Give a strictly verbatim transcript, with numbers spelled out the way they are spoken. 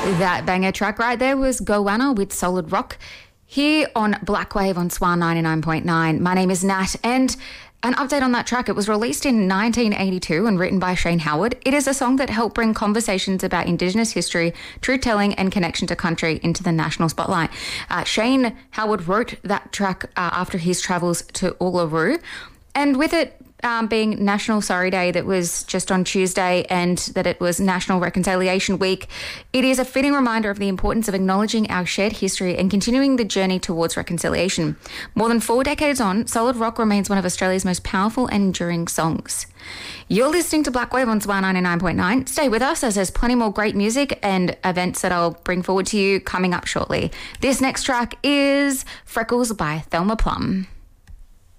That banger track right there was Goanna with Solid Rock here on Black Wave on Swan ninety-nine point nine. My name is Nat, and an update on that track. It was released in nineteen eighty-two and written by Shane Howard. It is a song that helped bring conversations about Indigenous history, truth-telling and connection to country into the national spotlight. Uh, Shane Howard wrote that track uh, after his travels to Uluru, and with it Um, being National Sorry Day that was just on Tuesday and that it was National Reconciliation Week, it is a fitting reminder of the importance of acknowledging our shared history and continuing the journey towards reconciliation. More than four decades on, Solid Rock remains one of Australia's most powerful and enduring songs. You're listening to Black Wave on Swan ninety-nine point nine. Stay with us as there's plenty more great music and events that I'll bring forward to you coming up shortly. This next track is Freckles by Thelma Plum.